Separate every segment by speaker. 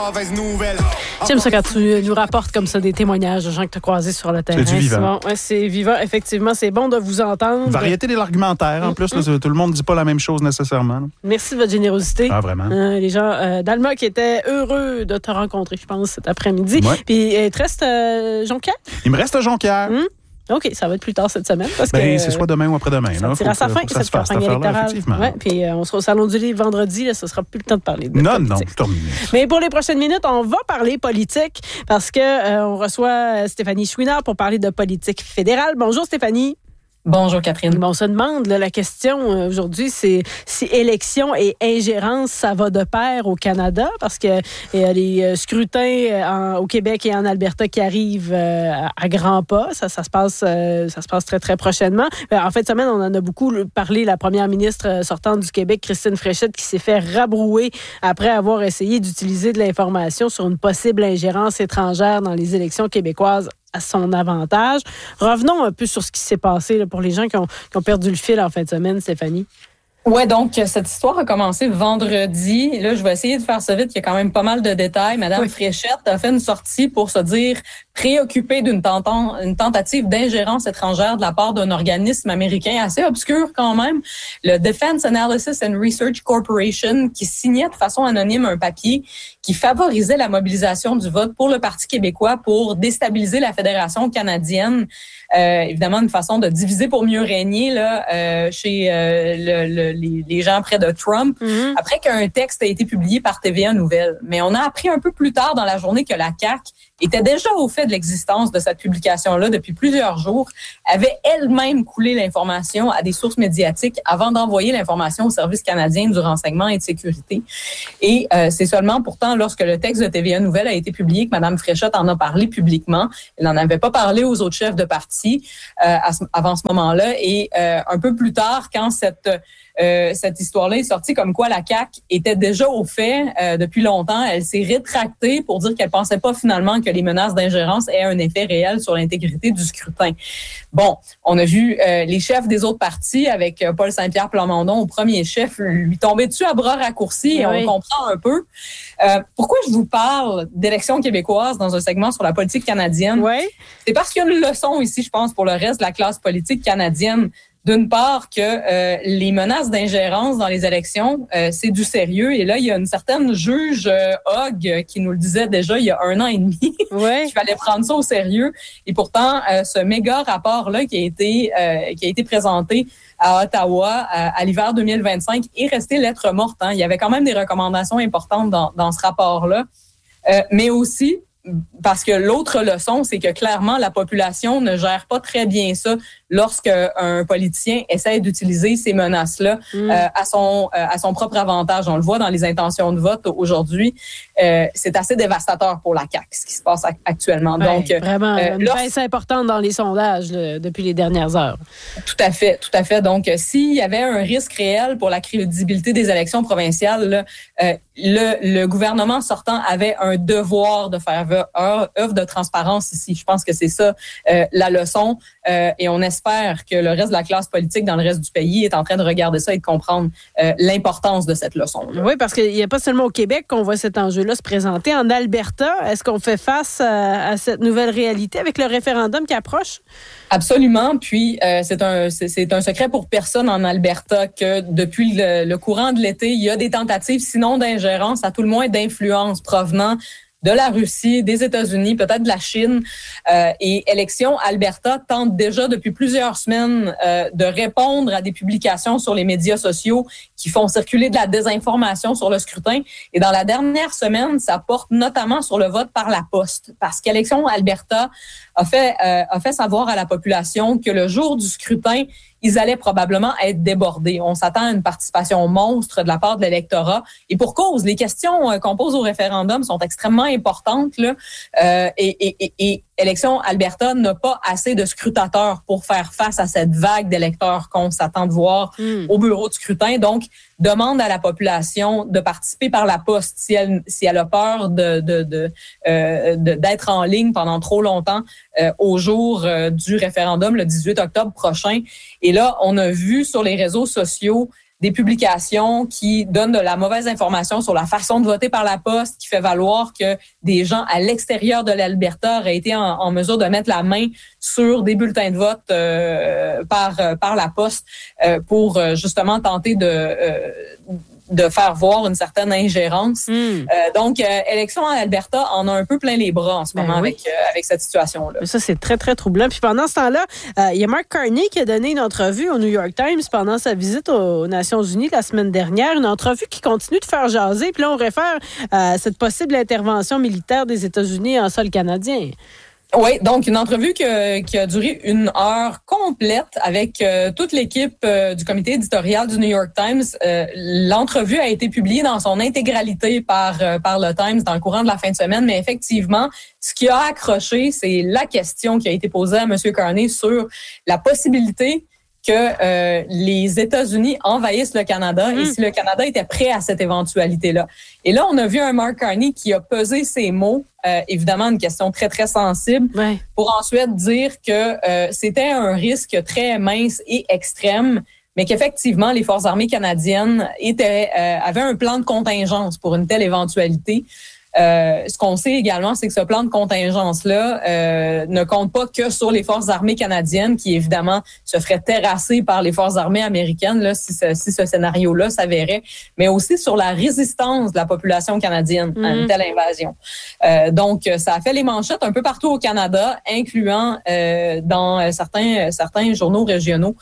Speaker 1: mauvaise nouvelle.
Speaker 2: J'aime ça quand tu nous rapportes comme ça des témoignages de gens que tu as croisés sur le terrain.
Speaker 3: C'est du vivant.
Speaker 2: Ouais, c'est vivant, effectivement. C'est bon de vous entendre.
Speaker 3: Variété de l'argumentaire, en plus. Là, tout le monde ne dit pas la même chose nécessairement. Là.
Speaker 2: Merci de votre générosité.
Speaker 3: Ah, vraiment.
Speaker 2: Les gens d'Alma qui étaient heureux de te rencontrer, je pense, cet après-midi.
Speaker 3: Ouais.
Speaker 2: Puis, il te reste Jonquière?
Speaker 3: Il me reste Jonquière.
Speaker 2: OK, ça va être plus tard cette semaine. Parce que
Speaker 3: c'est soit demain ou après-demain.
Speaker 2: Ça tire à sa fin, cette campagne électorale. Ouais, puis on sera au Salon du Livre vendredi. Là, ce sera plus le temps de parler de politique.
Speaker 3: Non, c'est terminé.
Speaker 2: Mais pour les prochaines minutes, on va parler politique parce que on reçoit Stéphanie Chouinard pour parler de politique fédérale. Bonjour Stéphanie.
Speaker 4: Bonjour Catherine.
Speaker 2: Bon, on se demande, là, la question aujourd'hui, c'est si élection et ingérence, ça va de pair au Canada, parce que les scrutins au Québec et en Alberta qui arrivent à grands pas, ça se passe très, très prochainement. En fin de semaine, on en a beaucoup parlé, la première ministre sortante du Québec, Christine Fréchette, qui s'est fait rabrouer après avoir essayé d'utiliser de l'information sur une possible ingérence étrangère dans les élections québécoises à son avantage. Revenons un peu sur ce qui s'est passé là, pour les gens qui ont perdu le fil en fin de semaine, Stéphanie.
Speaker 4: Ouais, donc cette histoire a commencé vendredi. Là, je vais essayer de faire ça vite. Il y a quand même pas mal de détails. Madame Fréchette a fait une sortie pour se dire préoccupée d'une tentative d'ingérence étrangère de la part d'un organisme américain assez obscur quand même, le Defense Analysis and Research Corporation, qui signait de façon anonyme un papier qui favorisait la mobilisation du vote pour le Parti québécois pour déstabiliser la Fédération canadienne. Évidemment, une façon de diviser pour mieux régner là chez les gens près de Trump, après qu'un texte a été publié par TVA Nouvelles. Mais on a appris un peu plus tard dans la journée que la CAQ était déjà au fait de l'existence de cette publication-là depuis plusieurs jours, avait elle-même coulé l'information à des sources médiatiques avant d'envoyer l'information au Service canadien du renseignement et de sécurité. Et c'est seulement pourtant lorsque le texte de TVA Nouvelles a été publié que Mme Fréchette en a parlé publiquement. Elle n'en avait pas parlé aux autres chefs de parti avant ce moment-là. Et un peu plus tard, quand cette histoire-là est sortie comme quoi la CAQ était déjà au fait depuis longtemps. Elle s'est rétractée pour dire qu'elle pensait pas finalement que les menaces d'ingérence aient un effet réel sur l'intégrité du scrutin. Bon, on a vu les chefs des autres partis avec Paul Saint-Pierre Plamondon au premier chef lui tomber dessus à bras raccourcis et on comprend un peu. Pourquoi je vous parle d'élections québécoises dans un segment sur la politique canadienne? C'est parce qu'il y a une leçon ici, je pense, pour le reste de la classe politique canadienne. D'une part, que les menaces d'ingérence dans les élections, c'est du sérieux. Et là, il y a une certaine juge Hogg qui nous le disait déjà il y a 1 an et demi qu'il fallait prendre ça au sérieux. Et pourtant, ce méga rapport-là qui a été présenté à Ottawa à l'hiver 2025 est resté lettre morte. Il y avait quand même des recommandations importantes dans ce rapport-là. Mais aussi, parce que l'autre leçon, c'est que clairement, la population ne gère pas très bien ça lorsque un politicien essaie d'utiliser ces menaces-là à son propre avantage. On le voit dans les intentions de vote aujourd'hui. C'est assez dévastateur pour la CAQ, ce qui se passe actuellement. Donc,
Speaker 2: vraiment, une baisse importante dans les sondages depuis les dernières heures.
Speaker 4: Tout à fait, tout à fait. Donc, s'il y avait un risque réel pour la crédibilité des élections provinciales, là, le gouvernement sortant avait un devoir de faire œuvre de transparence ici. Je pense que c'est ça la leçon et on espère que le reste de la classe politique dans le reste du pays est en train de regarder ça et de comprendre l'importance de cette leçon.
Speaker 2: Oui, parce qu'il n'y a pas seulement au Québec qu'on voit cet enjeu-là se présenter. En Alberta, est-ce qu'on fait face à cette nouvelle réalité avec le référendum qui approche?
Speaker 4: Absolument. Puis, c'est un secret pour personne en Alberta que depuis le courant de l'été, il y a des tentatives, sinon d'ingérence, à tout le moins d'influence provenant de la Russie, des États-Unis, peut-être de la Chine. Et Élections Alberta tente déjà depuis plusieurs semaines de répondre à des publications sur les médias sociaux qui font circuler de la désinformation sur le scrutin. Et dans la dernière semaine, ça porte notamment sur le vote par la poste. Parce qu'Élections Alberta a fait savoir à la population que le jour du scrutin, ils allaient probablement être débordés. On s'attend à une participation monstre de la part de l'électorat. Et pour cause, les questions qu'on pose au référendum sont extrêmement importantes, là. Et Élections Alberta n'a pas assez de scrutateurs pour faire face à cette vague d'électeurs qu'on s'attend de voir au bureau de scrutin. Donc, demande à la population de participer par la poste si elle a peur d'être en ligne pendant trop longtemps au jour du référendum le 18 octobre prochain. Et là, on a vu sur les réseaux sociaux des publications qui donnent de la mauvaise information sur la façon de voter par la poste, qui fait valoir que des gens à l'extérieur de l'Alberta auraient été en mesure de mettre la main sur des bulletins de vote par la poste pour justement tenter de faire voir une certaine ingérence. Donc, élection en Alberta en a un peu plein les bras en ce moment avec cette situation-là.
Speaker 2: Ça, c'est très, très troublant. Puis pendant ce temps-là, il y a Mark Carney qui a donné une entrevue au New York Times pendant sa visite aux Nations Unies la semaine dernière. Une entrevue qui continue de faire jaser. Puis là, on réfère à cette possible intervention militaire des États-Unis en sol canadien.
Speaker 4: Oui, donc une entrevue qui a duré 1 heure complète avec toute l'équipe du comité éditorial du New York Times. L'entrevue a été publiée dans son intégralité par le Times dans le courant de la fin de semaine, mais effectivement, ce qui a accroché, c'est la question qui a été posée à M. Carney sur la possibilité que les États-Unis envahissent le Canada et si le Canada était prêt à cette éventualité-là. Et là, on a vu un Mark Carney qui a pesé ses mots, évidemment une question très, très sensible, pour ensuite dire que c'était un risque très mince et extrême, mais qu'effectivement, les Forces armées canadiennes avaient un plan de contingence pour une telle éventualité. Ce qu'on sait également, c'est que ce plan de contingence-là ne compte pas que sur les forces armées canadiennes, qui évidemment se feraient terrasser par les forces armées américaines là, si ce scénario-là s'avérait, mais aussi sur la résistance de la population canadienne à une telle invasion. Donc, ça a fait les manchettes un peu partout au Canada, incluant dans certains journaux régionaux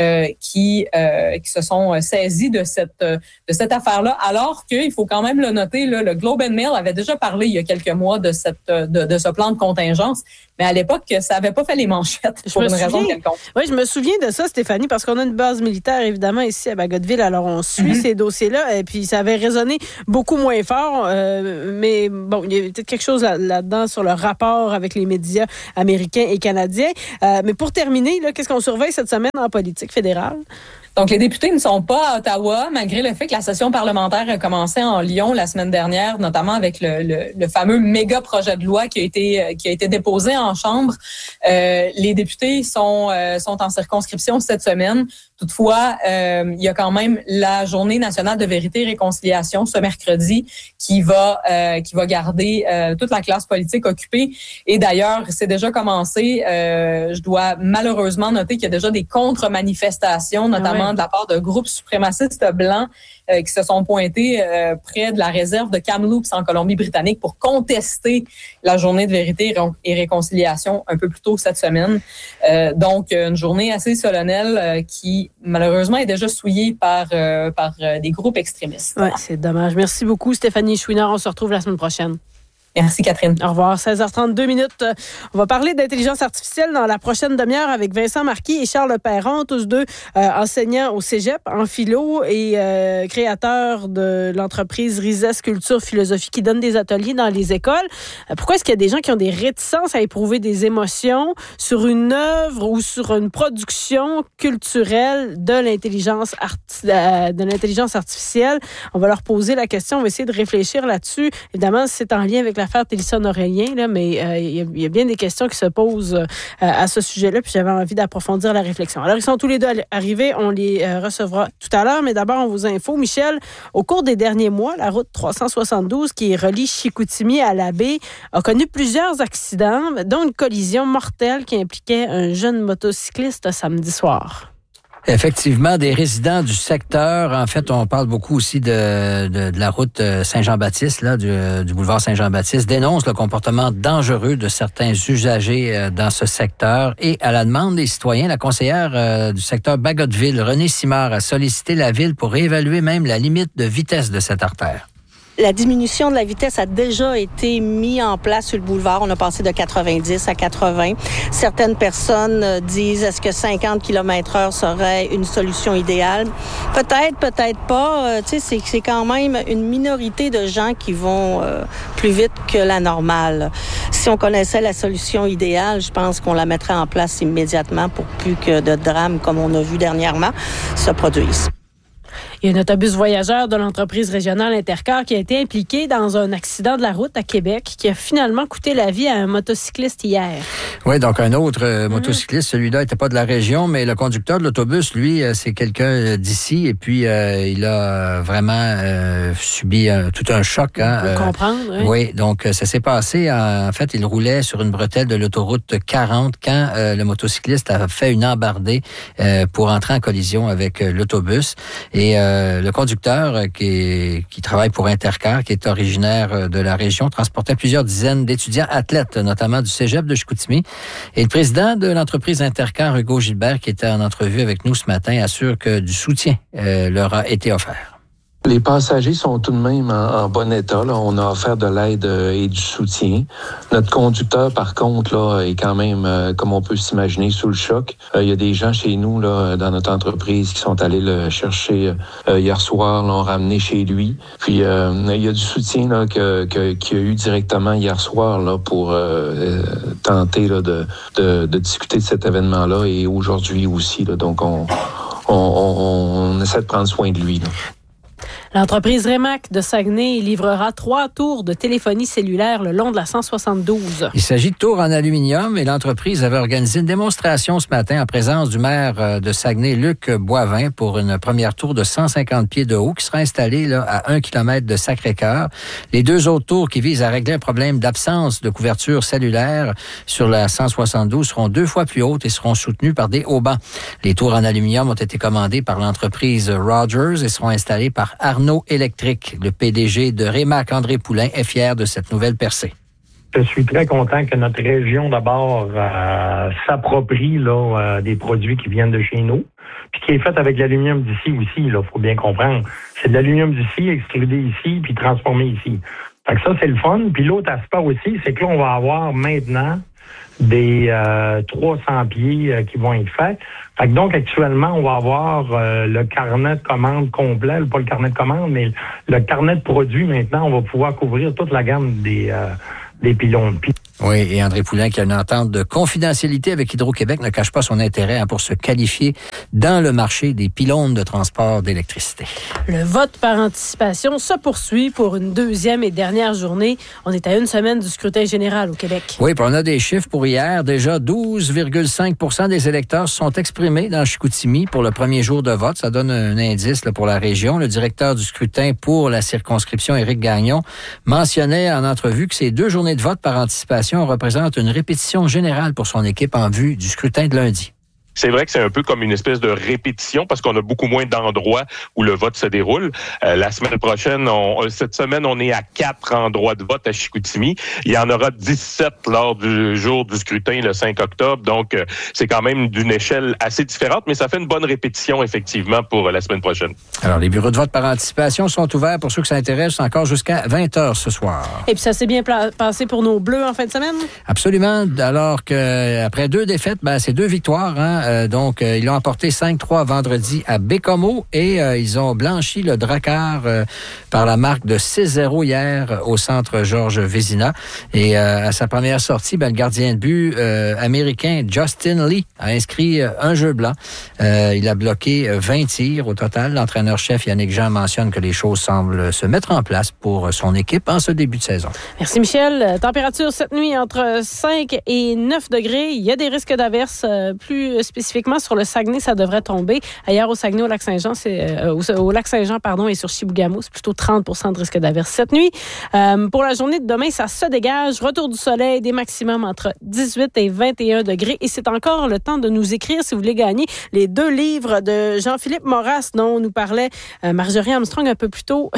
Speaker 4: qui se sont saisis de cette affaire-là, alors qu'il faut quand même le noter, là, le Globe and Mail avait déjà parlé il y a quelques mois de ce plan de contingence, mais à l'époque, ça n'avait pas fait les manchettes pour une raison quelconque.
Speaker 2: Oui, je me souviens de ça, Stéphanie, parce qu'on a une base militaire, évidemment, ici à Bagotville, alors on suit ces dossiers-là, et puis ça avait résonné beaucoup moins fort, mais bon, il y avait peut-être quelque chose là-dedans sur le rapport avec les médias américains et canadiens. Mais pour terminer, là, qu'est-ce qu'on surveille cette semaine en politique fédérale?
Speaker 4: Donc, les députés ne sont pas à Ottawa, malgré le fait que la session parlementaire a commencé en Lyon la semaine dernière, notamment avec le fameux méga projet de loi qui a été déposé en Chambre. Les députés sont en circonscription cette semaine. Toutefois, il y a quand même la Journée nationale de vérité et réconciliation ce mercredi qui va garder toute la classe politique occupée. Et d'ailleurs, c'est déjà commencé. Je dois malheureusement noter qu'il y a déjà des contre-manifestations, notamment de la part de groupes suprémacistes blancs qui se sont pointés près de la réserve de Kamloops en Colombie-Britannique pour contester la Journée de vérité et réconciliation un peu plus tôt cette semaine. Donc, une journée assez solennelle qui, malheureusement, est déjà souillée par des groupes extrémistes.
Speaker 2: Oui, c'est dommage. Merci beaucoup, Stéphanie Chouinard. On se retrouve la semaine prochaine.
Speaker 4: Merci, Catherine.
Speaker 2: Au revoir. 16h32 minutes. On va parler d'intelligence artificielle dans la prochaine demi-heure avec Vincent Marquis et Charles Perron, tous deux enseignants au Cégep en philo et créateurs de l'entreprise Rises Culture Philosophie qui donne des ateliers dans les écoles. Pourquoi est-ce qu'il y a des gens qui ont des réticences à éprouver des émotions sur une œuvre ou sur une production culturelle de l'intelligence artificielle? On va leur poser la question, on va essayer de réfléchir là-dessus. Évidemment, c'est en lien avec l'affaire Télisson-Aurélien, là, mais il y a bien des questions qui se posent à ce sujet-là, puis j'avais envie d'approfondir la réflexion. Alors, ils sont tous les deux arrivés, on les recevra tout à l'heure, mais d'abord, on vous info, Michel, au cours des derniers mois, la route 372 qui relie Chicoutimi à la baie a connu plusieurs accidents, dont une collision mortelle qui impliquait un jeune motocycliste samedi soir.
Speaker 1: Effectivement, des résidents du secteur, en fait, on parle beaucoup aussi de la route Saint-Jean-Baptiste, là, du boulevard Saint-Jean-Baptiste, dénoncent le comportement dangereux de certains usagers dans ce secteur. Et à la demande des citoyens, la conseillère du secteur Bagotville, Renée Simard, a sollicité la ville pour réévaluer même la limite de vitesse de cette artère.
Speaker 5: La diminution de la vitesse a déjà été mise en place sur le boulevard. On a passé de 90 à 80. Certaines personnes disent, est-ce que 50 km/h serait une solution idéale? Peut-être, peut-être pas. Tu sais, c'est quand même une minorité de gens qui vont plus vite que la normale. Si on connaissait la solution idéale, je pense qu'on la mettrait en place immédiatement pour plus que de drames, comme on a vu dernièrement, se produisent.
Speaker 2: Il y a un autobus voyageur de l'entreprise régionale Intercar qui a été impliqué dans un accident de la route à Québec qui a finalement coûté la vie à un motocycliste hier.
Speaker 1: Oui, donc un autre motocycliste, celui-là n'était pas de la région, mais le conducteur de l'autobus, lui, c'est quelqu'un d'ici et puis il a vraiment subi tout un choc.
Speaker 2: On peut comprendre, oui.
Speaker 1: Oui, donc ça s'est passé, en fait, il roulait sur une bretelle de l'autoroute 40 quand le motocycliste a fait une embardée pour entrer en collision avec l'autobus. Et le conducteur qui travaille pour Intercar, qui est originaire de la région, transportait plusieurs dizaines d'étudiants athlètes, notamment du cégep de Chicoutimi. Et le président de l'entreprise Intercar, Hugo Gilbert, qui était en entrevue avec nous ce matin, assure que du soutien leur a été offert.
Speaker 6: Les passagers sont tout de même en bon état. Là. On a offert de l'aide et du soutien. Notre conducteur, par contre, là, est quand même, comme on peut s'imaginer, sous le choc. Il y a des gens chez nous, là, dans notre entreprise, qui sont allés le chercher hier soir, l'ont ramené chez lui. Puis, il y a du soutien là, qu'il y a eu directement hier soir là, pour tenter là, de discuter de cet événement-là et aujourd'hui aussi. Là. Donc, on essaie de prendre soin de lui. Là.
Speaker 2: L'entreprise Remac de Saguenay livrera 3 tours de téléphonie cellulaire le long de la 172.
Speaker 1: Il s'agit de tours en aluminium et l'entreprise avait organisé une démonstration ce matin en présence du maire de Saguenay, Luc Boivin, pour une première tour de 150 pieds de haut qui sera installée là, à 1 kilomètre de Sacré-Cœur. Les 2 autres tours qui visent à régler un problème d'absence de couverture cellulaire sur la 172 seront 2 fois plus hautes et seront soutenues par des haubans. Les tours en aluminium ont été commandées par l'entreprise Rogers et seront installées par Arnaud Électrique. Le PDG de Remac, André Poulain, est fier de cette nouvelle percée.
Speaker 7: Je suis très content que notre région, d'abord, s'approprie là, des produits qui viennent de chez nous, puis qui est fait avec l'aluminium d'ici aussi, il faut bien comprendre. C'est de l'aluminium d'ici, extrudé ici, puis transformé ici. Fait que ça, c'est le fun. Puis l'autre aspect aussi, c'est que là, on va avoir maintenant des 300 pieds qui vont être faits. Fait que donc, actuellement, on va avoir le carnet de commande complet, pas le carnet de commande, mais le carnet de produits. Maintenant, on va pouvoir couvrir toute la gamme des pylônes.
Speaker 1: Oui, et André Poulain, qui a une entente de confidentialité avec Hydro-Québec, ne cache pas son intérêt pour se qualifier dans le marché des pylônes de transport d'électricité.
Speaker 2: Le vote par anticipation se poursuit pour une 2e et dernière journée. On est à 1 semaine du scrutin général au Québec.
Speaker 1: Oui, puis on a des chiffres pour hier. Déjà, 12,5 % des électeurs se sont exprimés dans Chicoutimi pour le premier jour de vote. Ça donne un indice là, pour la région. Le directeur du scrutin pour la circonscription, Éric Gagnon, mentionnait en entrevue que ces 2 journées de vote par anticipation représente une répétition générale pour son équipe en vue du scrutin de lundi.
Speaker 8: C'est vrai que c'est un peu comme une espèce de répétition parce qu'on a beaucoup moins d'endroits où le vote se déroule. La semaine prochaine, cette semaine, on est à 4 endroits de vote à Chicoutimi. Il y en aura 17 lors du jour du scrutin le 5 octobre. Donc, c'est quand même d'une échelle assez différente, mais ça fait une bonne répétition, effectivement, pour la semaine prochaine. Alors, les bureaux de vote par anticipation sont ouverts pour ceux que ça intéresse encore jusqu'à 20h ce soir.
Speaker 2: Et puis, ça s'est bien passé pour nos Bleus en fin de semaine?
Speaker 1: Absolument. Alors qu'après 2 défaites, c'est 2 victoires, hein. Donc, ils ont emporté 5-3 vendredi à Bécomo et ils ont blanchi le Drakkar par la marque de 6-0 hier au centre Georges Vézina. Et à sa première sortie, le gardien de but américain Justin Lee a inscrit un jeu blanc. Il a bloqué 20 tirs au total. L'entraîneur-chef Yannick Jean mentionne que les choses semblent se mettre en place pour son équipe en ce début de saison.
Speaker 2: Merci Michel. Température cette nuit entre 5 et 9 degrés. Il y a des risques d'averses plus spécifiquement sur le Saguenay, ça devrait tomber. Ailleurs au Saguenay, au Lac-Saint-Jean, au Lac-Saint-Jean, et sur Chibougamau, c'est plutôt 30 % de risque d'averse cette nuit. Pour la journée de demain, ça se dégage. Retour du soleil, des maximums entre 18 et 21 degrés. Et c'est encore le temps de nous écrire si vous voulez gagner les 2 livres de Jean-Philippe Maurasse dont nous parlait Marjorie Armstrong un peu plus tôt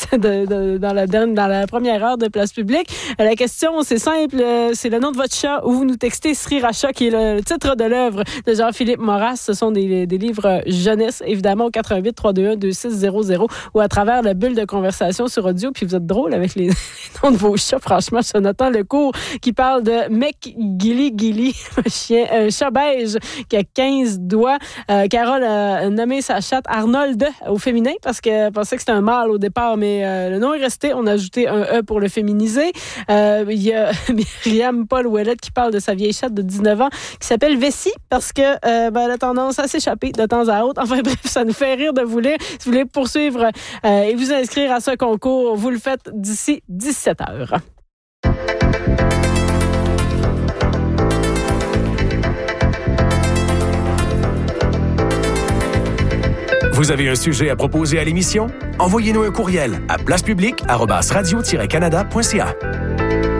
Speaker 2: dans la première heure de Place Publique. La question, c'est simple. C'est le nom de votre chat ou vous nous textez Sriracha qui est le titre de l'œuvre de Jean-Philippe Maurasse. Ce sont des livres jeunesse, évidemment, au 88 321 2600 ou à travers la bulle de conversation sur audio. Puis vous êtes drôle avec les noms de vos chats. Franchement, Jonathan Lecourt qui parle de Mec Gilly, un chat beige qui a 15 doigts. Carole a nommé sa chatte Arnold au féminin parce qu'elle pensait que c'était un mâle au départ, mais le nom est resté. On a ajouté un E pour le féminiser. Il y a Myriam Paul Ouellette qui parle de sa vieille chatte de 19 ans qui s'appelle Vessie parce que elle a tendance à s'échapper de temps à autre. Enfin bref, ça nous fait rire de vous lire. Si vous voulez poursuivre et vous inscrire à ce concours, vous le faites d'ici 17h.
Speaker 9: Vous avez un sujet à proposer à l'émission? Envoyez-nous un courriel à placepublique@radio-canada.ca.